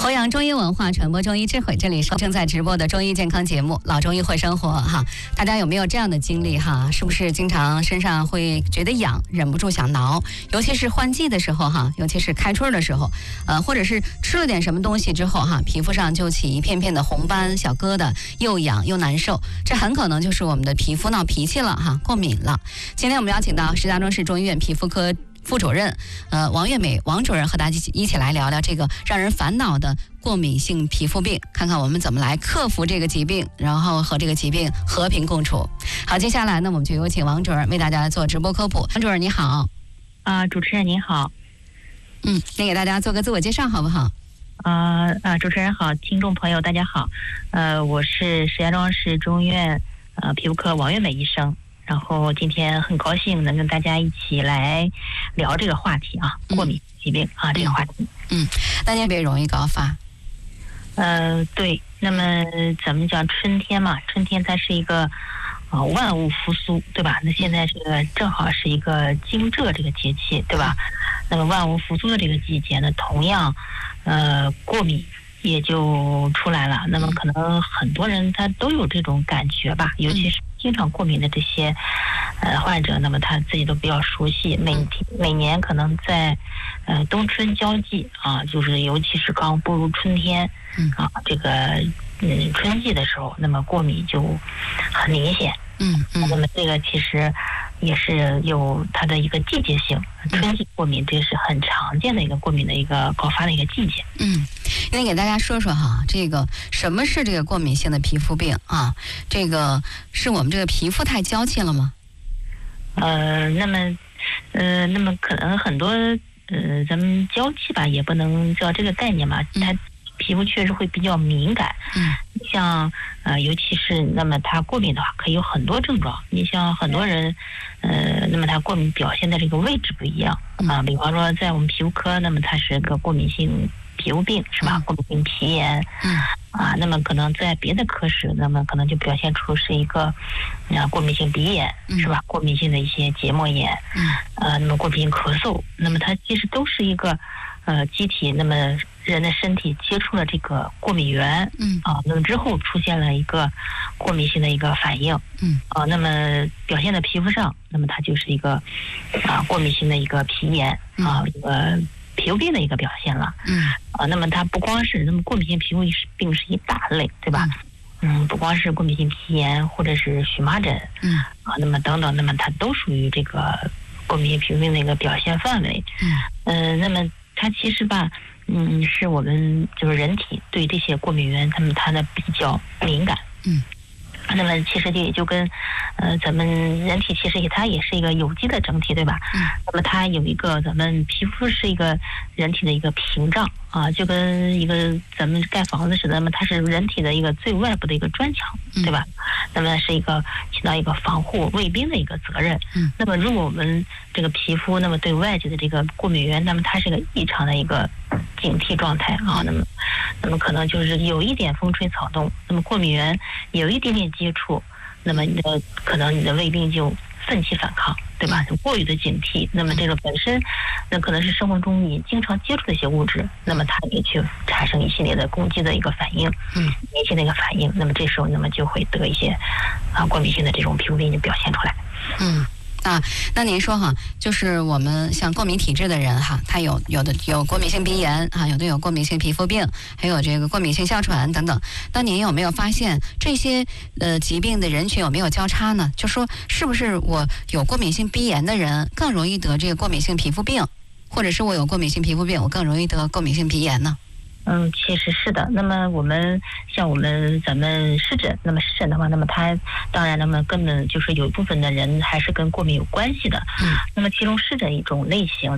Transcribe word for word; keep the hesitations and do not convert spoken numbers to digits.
弘扬中医文化，传播中医智慧，这里是正在直播的中医健康节目《老中医会生活》哈。大家有没有这样的经历哈？是不是经常身上会觉得痒，忍不住想挠？尤其是换季的时候哈，尤其是开春的时候，呃，或者是吃了点什么东西之后哈，皮肤上就起一片片的红斑、小疙瘩，又痒又难受。这很可能就是我们的皮肤闹脾气了哈，过敏了。今天我们邀请到石家庄市中医院皮肤科副主任，呃，王月美王主任和大家一起来聊聊这个让人烦恼的过敏性皮肤病，看看我们怎么来克服这个疾病，然后和这个疾病和平共处。好，接下来呢，我们就有请王主任为大家做直播科普。王主任你好。 啊、呃，主持人您好。 嗯，您给大家做个自我介绍好不好？ 啊、呃、啊，主持人好，听众朋友大家好。呃，我是石家庄市中医院呃皮肤科王月美医生。然后今天很高兴能跟大家一起来聊这个话题啊，过敏疾病啊、嗯、这个话题。 嗯，那特别容易高发。 呃，对。那么咱们讲春天嘛，春天它是一个呃万物复苏，对吧？那现在这个正好是一个惊蛰这个节气，对吧？那么万物复苏的这个季节呢，同样呃过敏也就出来了。那么可能很多人他都有这种感觉吧，尤其是经常过敏的这些呃患者，那么他自己都比较熟悉。每每年可能在呃冬春交际啊，就是尤其是刚步入春天啊，这个嗯春季的时候，那么过敏就很明显。嗯嗯，那么这个其实也是有它的一个季节性，春季过敏这是很常见的一个过敏的一个高发的一个季节。 嗯，那给大家说说哈，这个什么是这个过敏性的皮肤病啊？这个是我们这个皮肤太娇气了吗？ 呃，那么呃，那么可能很多呃，咱们娇气吧，也不能叫这个概念吧，它皮肤确实会比较敏感。嗯，像呃，尤其是那么它过敏的话，可以有很多症状。你像很多人，呃，那么它过敏表现的这个位置不一样啊。比方说，在我们皮肤科，那么它是个过敏性皮肤病，是吧？过敏性皮炎。嗯。啊，那么可能在别的科室，那么可能就表现出是一个啊过敏性鼻炎，是吧？过敏性的一些结膜炎。嗯。呃，那么过敏性咳嗽，那么它其实都是一个呃机体，那么人的身体接触了这个过敏源，嗯啊，那么之后出现了一个过敏性的一个反应，嗯啊，那么表现在皮肤上，那么它就是一个啊过敏性的一个皮炎啊，一个皮肤病的一个表现了，嗯啊，那么它不光是那么过敏性皮肤病是一大类，对吧？嗯，不光是过敏性皮炎或者是荨麻疹，嗯啊，那么等等，那么它都属于这个过敏性皮肤病的一个表现范围，嗯呃，那么它其实吧。嗯，是我们就是人体对这些过敏源，他们它的比较敏感。嗯，那么其实也就跟呃咱们人体其实也它也是一个有机的整体，对吧？嗯，那么它有一个咱们皮肤是一个人体的一个屏障啊，就跟一个咱们盖房子似的，那么它是人体的一个最外部的一个砖墙，对吧？那么是一个起到一个防护卫兵的一个责任。嗯，那么如果我们这个皮肤那么对外界的这个过敏源，那么它是个异常的一个警惕状态啊，那么那么可能就是有一点风吹草动，那么过敏源有一点点接触，那么你的可能你的卫兵就奋起反抗，对吧？过于的警惕，那么这个本身那可能是生活中你经常接触的一些物质，那么它也去产生一系列的攻击的一个反应，嗯，免疫性的一个反应，那么这时候那么就会得一些啊过敏性的这种皮肤病就表现出来。嗯。 啊，那您说哈，就是我们像过敏体质的人哈，他有有的有过敏性鼻炎啊，有的有过敏性皮肤病，还有这个过敏性哮喘等等。那您有没有发现这些呃疾病的人群有没有交叉呢？就说是不是我有过敏性鼻炎的人更容易得这个过敏性皮肤病，或者是我有过敏性皮肤病，我更容易得过敏性鼻炎呢？ 嗯，其实是的。那么我们像我们咱们湿疹，那么湿疹的话，那么它当然，那么根本就是有一部分的人还是跟过敏有关系的。嗯，那么其中湿疹一种类型。